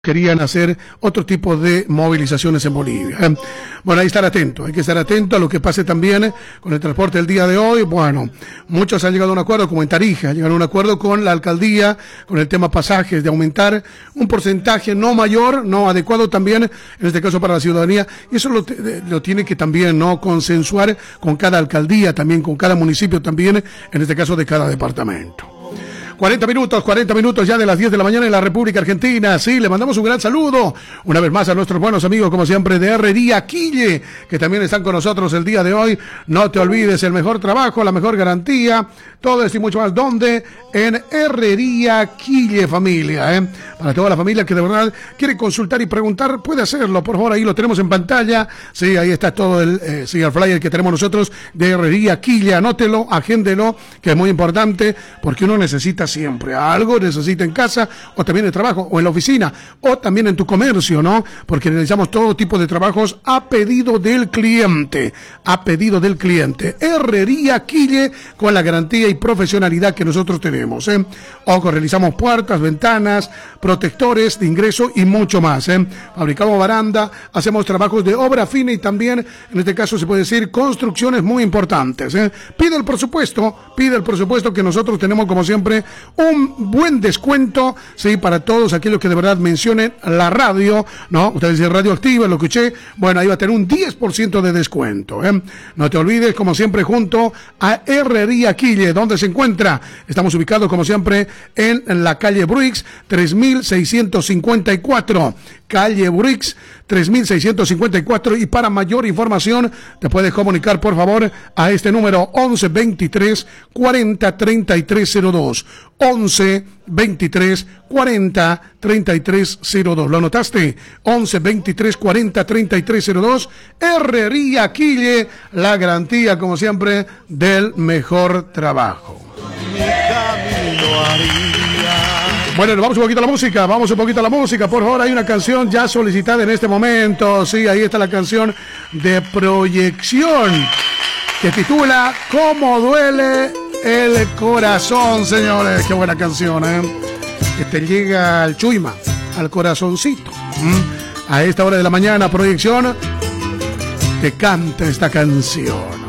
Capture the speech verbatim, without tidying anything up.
querían hacer otro tipo de movilizaciones en Bolivia. ¿eh? Bueno, hay que estar atento, hay que estar atento a lo que pase también con el transporte del día de hoy. Bueno, muchos han llegado a un acuerdo, como en Tarija, llegaron a un acuerdo con la alcaldía, con el tema pasajes, de aumentar un porcentaje no mayor, no adecuado también, en este caso para la ciudadanía, y eso lo, lo tiene que también no consensuar con cada alcaldía, también con cada municipio también, en este caso de cada departamento. cuarenta minutos, cuarenta minutos ya de las diez de la mañana en la República Argentina. Sí, le mandamos un gran saludo una vez más a nuestros buenos amigos, como siempre, de Herrería Quille, que también están con nosotros el día de hoy. No te olvides, el mejor trabajo, la mejor garantía, todo esto y mucho más. ¿Dónde? En Herrería Quille, familia. ¿eh? Para toda la familia que de verdad quiere consultar y preguntar, puede hacerlo. Por favor, ahí lo tenemos en pantalla. Sí, ahí está todo el, eh, sí, el flyer que tenemos nosotros de Herrería Quille. Anótelo, agéndelo, que es muy importante, porque uno necesita siempre algo, necesita en casa, o también en trabajo, o en la oficina, o también en tu comercio, ¿no? Porque realizamos todo tipo de trabajos a pedido del cliente, a pedido del cliente. Herrería Quille, con la garantía y profesionalidad que nosotros tenemos, ¿eh? Ojo, realizamos puertas, ventanas, protectores de ingreso y mucho más, ¿eh? Fabricamos baranda, hacemos trabajos de obra fina y también, en este caso se puede decir, construcciones muy importantes, ¿eh? Pide el presupuesto, pide el presupuesto que nosotros tenemos, como siempre, un buen descuento, sí, para todos aquellos que de verdad mencionen la radio, ¿no? Ustedes dicen Radioactiva, lo escuché, bueno, ahí va a tener un diez por ciento de descuento, ¿eh? No te olvides, como siempre, junto a Herrería Quille, donde se encuentra, estamos ubicados, como siempre, en, en la calle Bruix, tres mil seiscientos cincuenta y cuatro, calle Bruix, tres mil seiscientos cincuenta y cuatro, y para mayor información, te puedes comunicar, por favor, a este número once veintitrés cuarenta treinta y tres cero dos, once veintitrés cuarenta treinta y tres cero dos. ¿Lo anotaste? once veintitrés cuarenta treinta y tres cero dos. Herrería Quille, la garantía, como siempre, del mejor trabajo. Bueno, nos vamos un poquito a la música, vamos un poquito a la música, por favor. Hay una canción ya solicitada en este momento, sí, ahí está la canción de Proyección, que titula ¿Cómo duele el corazón, señores? Qué buena canción, ¿eh? Que te llega al chuima, al corazoncito. ¿Mm? A esta hora de la mañana, Proyección te canta esta canción.